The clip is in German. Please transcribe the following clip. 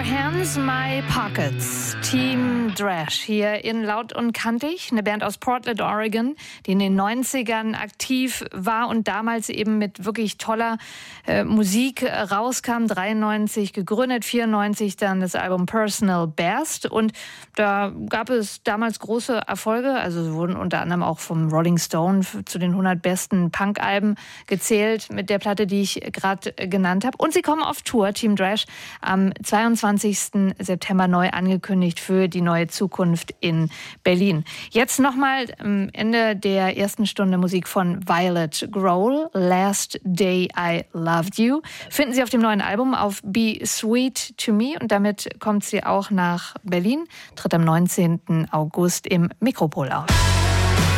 Hands, My Pockets. Team Drash hier in Laut und Kantig, eine Band aus Portland, Oregon, die in den 90ern aktiv war und damals eben mit wirklich toller Musik rauskam. 93 gegründet, 94 dann das Album Personal Best. Und da gab es damals große Erfolge. Also sie wurden unter anderem auch vom Rolling Stone zu den 100 besten Punk-Alben gezählt mit der Platte, die ich gerade genannt habe. Und sie kommen auf Tour, Team Drash, am 22. September neu angekündigt für die neue Zukunft in Berlin. Jetzt nochmal am Ende der ersten Stunde Musik von Violet Grohl, Last Day I Loved You. Finden Sie auf dem neuen Album auf Be Sweet to Me und damit kommt sie auch nach Berlin, tritt am 19. August im Mikropol auf.